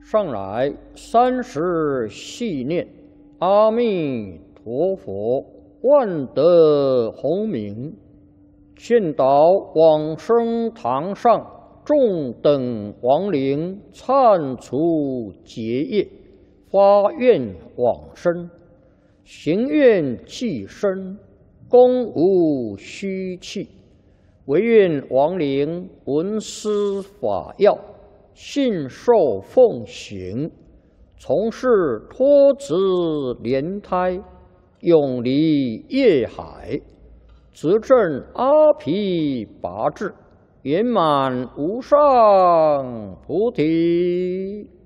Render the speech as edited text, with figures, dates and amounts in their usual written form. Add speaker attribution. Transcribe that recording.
Speaker 1: 上来30系念阿弥陀佛，万德洪名，劝导往生堂上众等亡灵忏除结业，发愿往生，行愿济身，功无虚弃，唯愿亡灵闻思法要，信受奉行，从事脱子莲胎，永离业海，执证阿毗跋致，圆满无上菩提。